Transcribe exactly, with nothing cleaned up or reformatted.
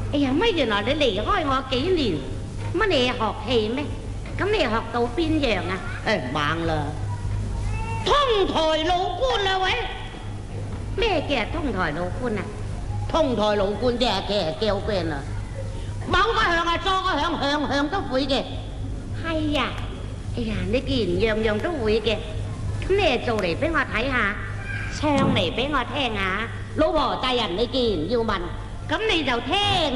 哎呀，乜原來你離開我幾年，乜你學戲咩？咁你學到邊樣啊？誒猛啦！通台老官啊喂！咩叫通台老官啊？通台老官即係嘅叫邊啊？某個響啊，左個響，響響都會嘅。係呀，哎呀，你既然樣樣都會嘅，咁你就做嚟俾我睇下，唱嚟俾我聽下。老婆大人，你既然要問，咁你就聽